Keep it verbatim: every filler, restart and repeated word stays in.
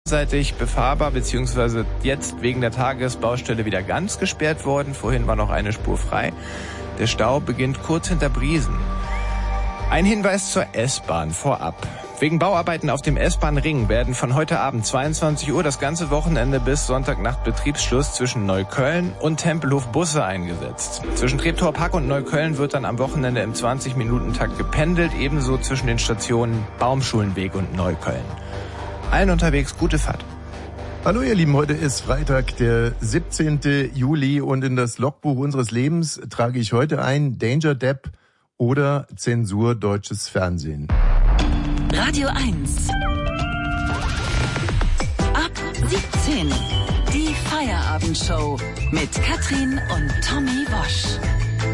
Seitig befahrbar, beziehungsweise jetzt wegen der Tagesbaustelle wieder ganz gesperrt worden. Vorhin war noch eine Spur frei. Der Stau beginnt kurz hinter Briesen. Ein Hinweis zur S-Bahn vorab. Wegen Bauarbeiten auf dem S-Bahn-Ring werden von heute Abend zweiundzwanzig Uhr das ganze Wochenende bis Sonntagnacht Betriebsschluss zwischen Neukölln und Tempelhof Busse eingesetzt. Zwischen Treptower Park und Neukölln wird dann am Wochenende im zwanzig-Minuten-Takt gependelt, ebenso zwischen den Stationen Baumschulenweg und Neukölln. Allen unterwegs gute Fahrt. Hallo ihr Lieben, heute ist Freitag, der siebzehnte Juli und in das Logbuch unseres Lebens trage ich heute ein Danger Depp oder Zensur deutsches Fernsehen. Radio eins. Ab siebzehn. Die Feierabendshow mit Katrin und Tommy Wosch.